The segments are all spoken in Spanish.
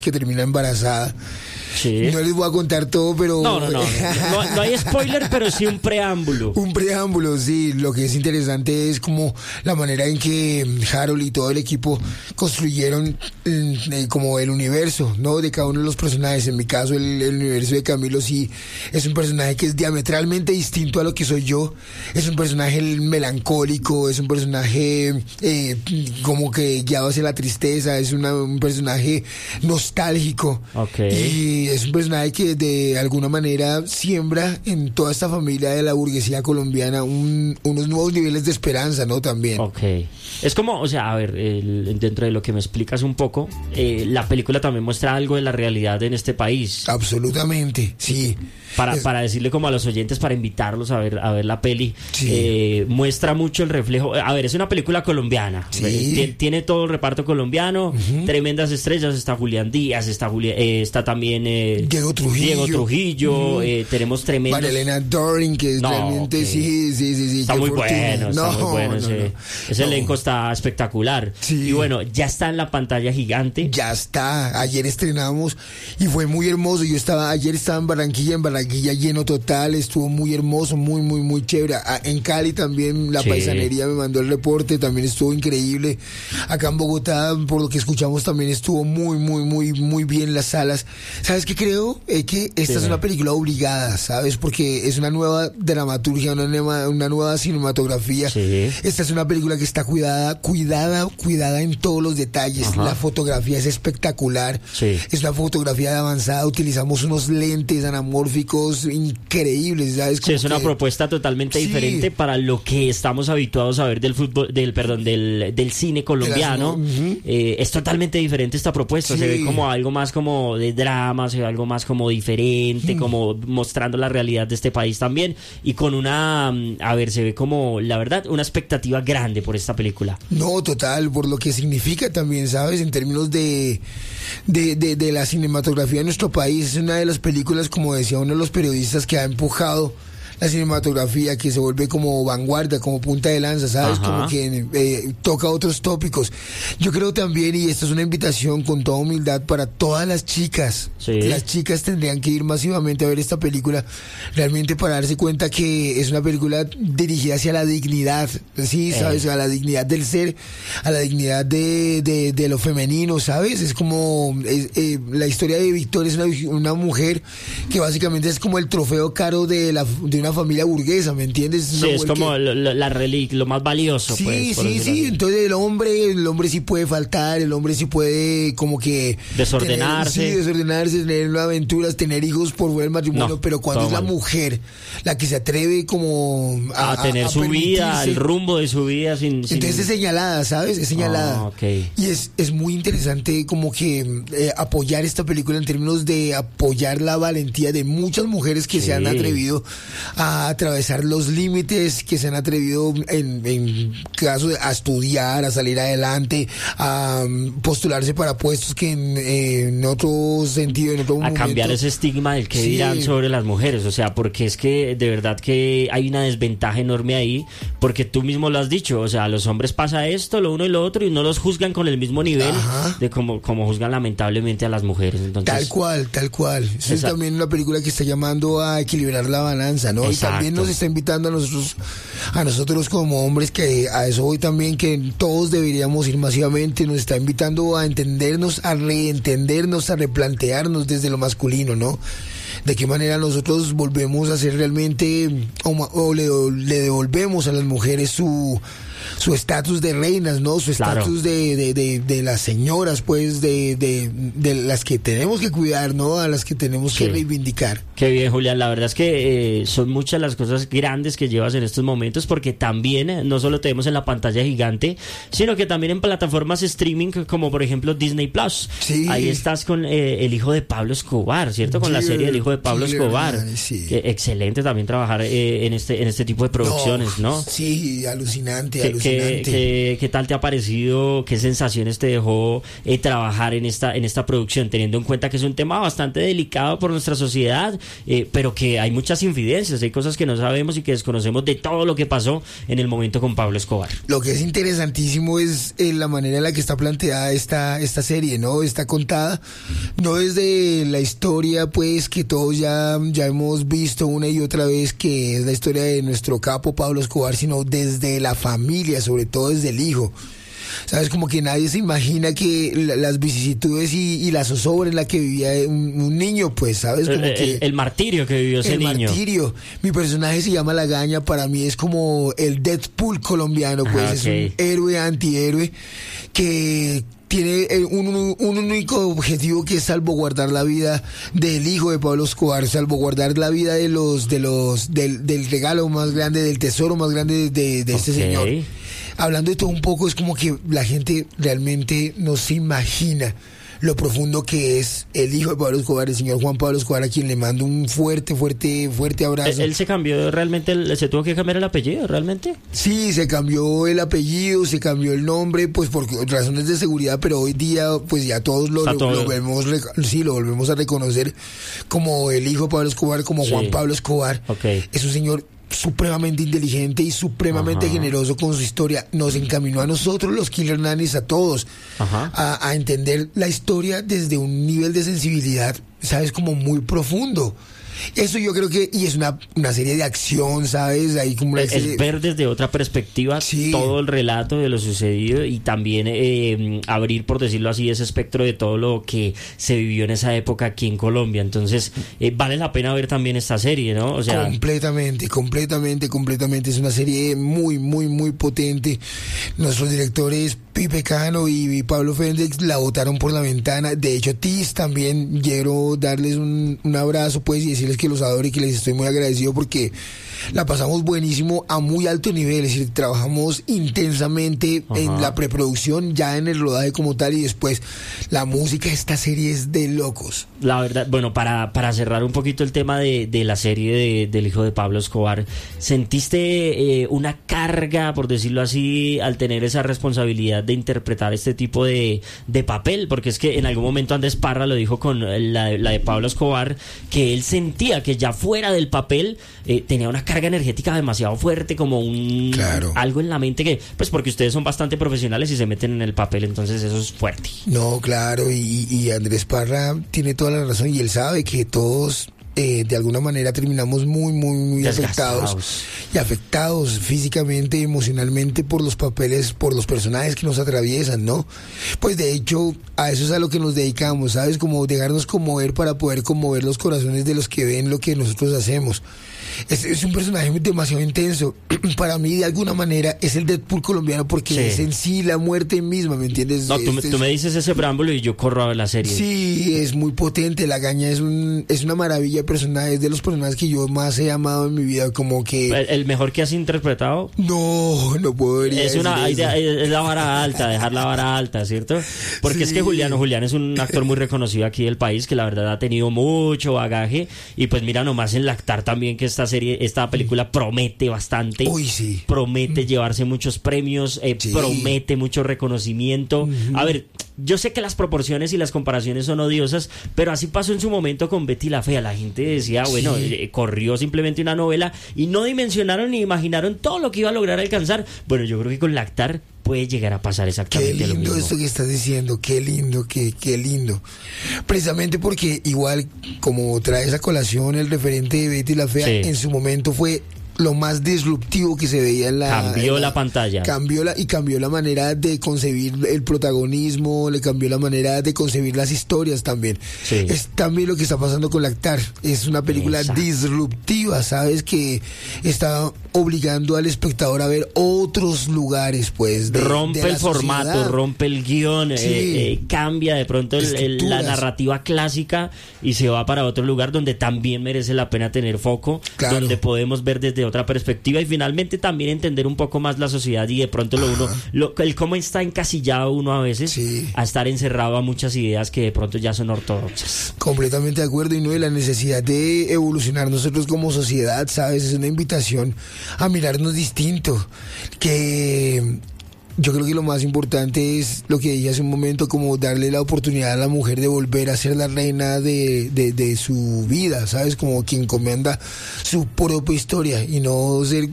que termina embarazada. Sí. No les voy a contar todo, pero... No hay spoiler, pero sí un preámbulo. Un preámbulo, sí. Lo que es interesante es como la manera en que Harold y todo el equipo construyeron como el universo, ¿no? De cada uno de los personajes. En mi caso, el universo de Camilo sí es un personaje que es diametralmente distinto a lo que soy yo. Es un personaje melancólico, es un personaje como que guiado hacia la tristeza, es un personaje nostálgico. Okay. Y es un personaje que de alguna manera siembra en toda esta familia de la burguesía colombiana unos nuevos niveles de esperanza, ¿no? También. Ok. Es como, o sea, a ver, dentro de lo que me explicas un poco, la película también muestra algo de la realidad en este país. Absolutamente, sí. Para decirle como a los oyentes, para invitarlos a ver la peli, sí. Muestra mucho el reflejo. A ver, es una película colombiana. Sí. Tiene todo el reparto colombiano, tremendas estrellas. Está Julián Díaz, está también Diego Trujillo. Tenemos tremendos. Marilena Doring, que es realmente okay. sí. Está muy bueno, ese elenco está espectacular. Sí. Y bueno, ya está en la pantalla gigante. Ya está. Ayer estrenamos y fue muy hermoso. Ayer estaba en Barranquilla lleno total, estuvo muy hermoso, muy chévere. En Cali también la paisanería me mandó el reporte, también estuvo increíble. Acá en Bogotá, por lo que escuchamos, también estuvo muy bien las salas. ¿Sabes qué creo? Que esta es una película obligada, ¿sabes? Porque es una nueva dramaturgia, una nueva cinematografía. Sí. Esta es una película que está cuidada en todos los detalles. Ajá. La fotografía es espectacular. Sí. Es una fotografía de avanzada, utilizamos unos lentes anamórficos increíbles, ¿sabes? Sí, es una propuesta totalmente diferente para lo que estamos habituados a ver del fútbol, del cine colombiano. Es totalmente diferente esta propuesta. Se ve como algo más como de drama, se ve algo más como diferente, como mostrando la realidad de este país también, y con se ve como, la verdad, una expectativa grande por esta película. No, total, por lo que significa también, ¿sabes? En términos de la cinematografía de nuestro país, es una de las películas, como decía uno de los periodistas, que ha empujado la cinematografía, que se vuelve como vanguardia, como punta de lanza, ¿sabes? Ajá. Como que toca otros tópicos. Yo creo también, y esta es una invitación con toda humildad para todas las chicas. Sí. Las chicas tendrían que ir masivamente a ver esta película, realmente para darse cuenta que es una película dirigida hacia la dignidad, ¿sí? ¿Sabes? A la dignidad del ser, a la dignidad de lo femenino, ¿sabes? Es como la historia de Victoria es una mujer que básicamente es como el trofeo caro de una familia burguesa, ¿me entiendes? Sí, es como la reliquia, lo más valioso. Sí, pues, sí. Entonces el hombre sí puede faltar, el hombre sí puede como que desordenarse, tener aventuras, tener hijos por fuera del matrimonio, pero cuando es la mujer la que se atreve como a tener su vida, el rumbo de su vida entonces es señalada, ¿sabes? Es señalada. Okay. Y es muy interesante como que apoyar esta película en términos de apoyar la valentía de muchas mujeres que se han atrevido a atravesar los límites, que se han atrevido en caso a estudiar, a salir adelante, a postularse para puestos que en otro sentido, en otro momento, a cambiar ese estigma del que dirán sobre las mujeres. O sea, porque es que de verdad que hay una desventaja enorme ahí, porque tú mismo lo has dicho, o sea, a los hombres pasa esto, lo uno y lo otro, y no los juzgan con el mismo nivel de como juzgan lamentablemente a las mujeres. Entonces, tal cual. Es también una película que está llamando a equilibrar la balanza, ¿no? Exacto. Y también nos está invitando a nosotros como hombres, que a eso voy también, que todos deberíamos ir masivamente. Nos está invitando a entendernos, a reentendernos, a replantearnos desde lo masculino, ¿no? De qué manera nosotros volvemos a ser realmente, o le devolvemos a las mujeres su estatus de reinas, ¿no? Su estatus de las señoras, pues, de las que tenemos que cuidar, ¿no? A las que tenemos que reivindicar. Qué bien, Julián. La verdad es que son muchas las cosas grandes que llevas en estos momentos, porque también no solo tenemos en la pantalla gigante, sino que también en plataformas streaming como por ejemplo Disney Plus. Sí. Ahí estás con el hijo de Pablo Escobar, ¿cierto? Con la serie del hijo de Pablo Escobar. Sí. Excelente también trabajar en este tipo de producciones, ¿no? Sí, alucinante. ¿Qué tal te ha parecido? ¿Qué sensaciones te dejó trabajar en esta producción, teniendo en cuenta que es un tema bastante delicado por nuestra sociedad, pero que hay muchas infidencias, hay cosas que no sabemos y que desconocemos de todo lo que pasó en el momento con Pablo Escobar? Lo que es interesantísimo es la manera en la que está planteada esta serie, ¿no? Está contada no desde la historia, pues, que todos ya hemos visto una y otra vez, que es la historia de nuestro capo Pablo Escobar, sino desde la familia, sobre todo desde el hijo. ¿Sabes? Como que nadie se imagina que las vicisitudes y la zozobra en la que vivía un niño, pues, ¿sabes? Como el martirio que vivió ese niño. El martirio. Mi personaje se llama Lagaña, para mí es como el Deadpool colombiano, pues, okay. Es un héroe antihéroe que tiene un único objetivo, que es salvaguardar la vida del hijo de Pablo Escobar, salvaguardar la vida del regalo más grande, del tesoro más grande de este señor. Hablando de todo un poco, es como que la gente realmente no se imagina lo profundo que es el hijo de Pablo Escobar, el señor Juan Pablo Escobar, a quien le mando un fuerte abrazo. ¿Él se cambió realmente, se tuvo que cambiar el apellido realmente? Sí, se cambió el apellido, se cambió el nombre, pues por razones de seguridad, pero hoy día pues ya todos lo volvemos a reconocer como el hijo de Pablo Escobar, como Juan Pablo Escobar. Okay. Es un señor supremamente inteligente y supremamente generoso con su historia. Nos encaminó a nosotros, los Killer Nannies, a todos, a entender la historia desde un nivel de sensibilidad, ¿sabes? Como muy profundo. Eso yo creo que, y es una serie de acción, ¿sabes? Ahí como es ver desde otra perspectiva todo el relato de lo sucedido, y también abrir, por decirlo así, ese espectro de todo lo que se vivió en esa época aquí en Colombia. Entonces vale la pena ver también esta serie, ¿no? O sea, completamente. Es una serie muy, muy, muy potente. Nuestros directores Pipe Cano y Pablo Fénix la botaron por la ventana. De hecho, Tis también, quiero darles un abrazo, pues, y decirles que los adoro y que les estoy muy agradecido, porque la pasamos buenísimo a muy alto nivel. Es decir, trabajamos intensamente en la preproducción, ya en el rodaje como tal, y después la música de esta serie es de locos. La verdad, bueno, para cerrar un poquito el tema de la serie del hijo de Pablo Escobar, ¿sentiste una carga, por decirlo así, al tener esa responsabilidad de interpretar este tipo de papel? Porque es que en algún momento Andrés Parra lo dijo con la de Pablo Escobar, que él sentía que ya fuera del papel tenía una carga energética demasiado fuerte, como algo en la mente, que pues porque ustedes son bastante profesionales y se meten en el papel, entonces eso es fuerte. No, claro, y Andrés Parra tiene toda la razón, y él sabe que todos de alguna manera terminamos muy, muy, muy afectados físicamente, emocionalmente, por los papeles, por los personajes que nos atraviesan, ¿no? Pues de hecho a eso es a lo que nos dedicamos, ¿sabes? Como dejarnos conmover para poder conmover los corazones de los que ven lo que nosotros hacemos. Es un personaje demasiado intenso. Para mí, de alguna manera, es el Deadpool colombiano, porque es en sí la muerte misma, ¿me entiendes? No, tú me dices ese preámbulo y yo corro a ver la serie. Sí, es muy potente. Lagaña es una maravilla de personaje. Es de los personajes que yo más he amado en mi vida. Como que... ¿El mejor que has interpretado? No podría es la vara alta, dejar la vara alta, ¿cierto? Porque es que Julián es un actor muy reconocido aquí del país, que la verdad ha tenido mucho bagaje, y pues mira nomás en Lactar también, que esta película promete bastante. Uy, sí. Promete llevarse muchos premios, promete mucho reconocimiento. A ver, yo sé que las proporciones y las comparaciones son odiosas, pero así pasó en su momento con Betty la Fea. La gente decía, bueno, corrió simplemente una novela y no dimensionaron ni imaginaron todo lo que iba a lograr alcanzar. Bueno, yo creo que con Lactar puede llegar a pasar exactamente lo mismo. Qué lindo esto que estás diciendo, qué lindo. Precisamente porque igual, como traes a colación el referente de Betty la Fea, en su momento fue lo más disruptivo que se veía en la pantalla. Cambió la manera de concebir el protagonismo, le cambió la manera de concebir las historias también. Sí. Es también lo que está pasando con Lactar. Es una película disruptiva, ¿sabes? Que está obligando al espectador a ver otros lugares, pues. Rompe el formato, rompe el guión, cambia de pronto la narrativa clásica y se va para otro lugar donde también merece la pena tener foco, donde podemos ver desde otra perspectiva y finalmente también entender un poco más la sociedad y de pronto el cómo está encasillado uno a veces a estar encerrado a muchas ideas que de pronto ya son ortodoxas. Completamente de acuerdo, y no de la necesidad de evolucionar nosotros como sociedad, ¿sabes? Es una invitación a mirarnos distinto, que yo creo que lo más importante es lo que dije hace un momento, como darle la oportunidad a la mujer de volver a ser la reina de su vida, ¿sabes? Como quien comanda su propia historia y no ser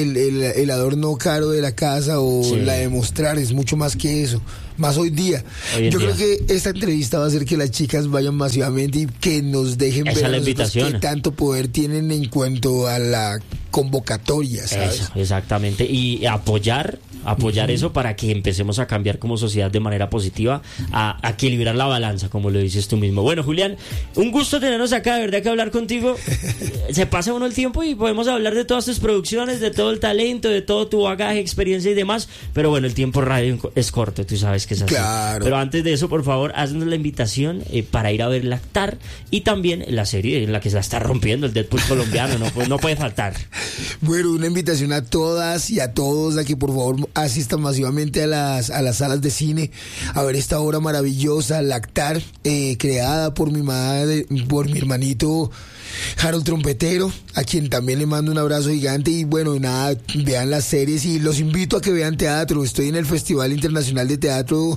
el adorno caro de la casa o la de mostrar, es mucho más que eso. Más hoy día. Yo creo que esta entrevista va a hacer que las chicas vayan masivamente y que nos dejen ver a nosotros qué tanto poder tienen en cuanto a la convocatoria, ¿sabes? Eso, exactamente. Y apoyar eso para que empecemos a cambiar como sociedad de manera positiva, a equilibrar la balanza, como lo dices tú mismo. Bueno, Julián, un gusto tenernos acá, de verdad que hablar contigo. Se pasa uno el tiempo y podemos hablar de todas tus producciones, de todo el talento, de todo tu bagaje, experiencia y demás, pero bueno, el tiempo radio es corto, tú sabes que es así. Claro. Pero antes de eso, por favor, haznos la invitación para ir a ver Lactar y también la serie en la que se la está rompiendo, el Deadpool colombiano, no puede faltar. Bueno, una invitación a todas y a todos a que por favor asistan masivamente a las salas de cine a ver esta obra maravillosa, Lactar, creada por mi madre, por mi hermanito Harold Trompetero, a quien también le mando un abrazo gigante. Y bueno, nada, vean las series y los invito a que vean teatro. Estoy en el Festival Internacional de Teatro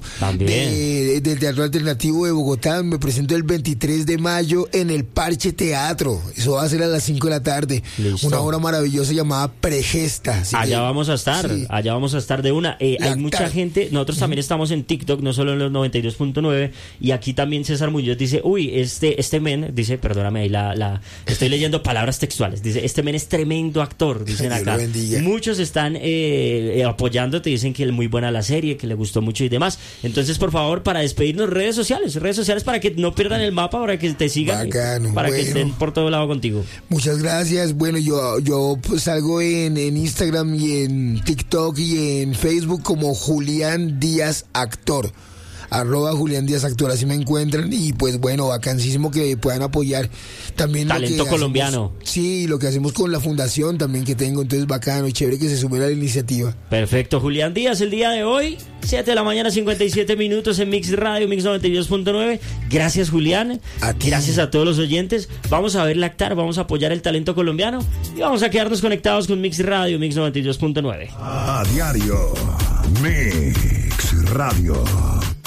del Teatro Alternativo de Bogotá. Me presento el 23 de mayo en el Parche Teatro. Eso va a ser a las 5 de la tarde. Listo. Una obra maravillosa llamada Pregesta. Allá vamos a estar de una. Hay mucha gente, nosotros también estamos en TikTok, no solo en los 92.9, y aquí también César Muñoz dice, uy, este men, dice, perdóname ahí estoy leyendo palabras textuales, dice, este men es tremendo actor, dicen acá. Muchos están apoyándote, dicen que es muy buena la serie, que le gustó mucho y demás. Entonces, por favor, para despedirnos, redes sociales para que no pierdan el mapa, para que te sigan, para que estén por todo lado contigo. Muchas gracias. Bueno, yo pues salgo en Instagram y en TikTok y en Facebook como Julián Díaz Actor. @Julián Díaz Actor, así me encuentran. Y pues bueno, bacanísimo que puedan apoyar también talento lo que colombiano. Sí, lo que hacemos con la fundación también que tengo, entonces bacano y chévere que se sume a la iniciativa. Perfecto, Julián Díaz, el día de hoy 7 de la mañana, 57 minutos en Mix Radio, Mix 92.9. Gracias, Julián. Gracias a todos los oyentes. Vamos a ver Lactar, vamos a apoyar el talento colombiano y vamos a quedarnos conectados con Mix Radio, Mix 92.9. A diario, Mix Radio.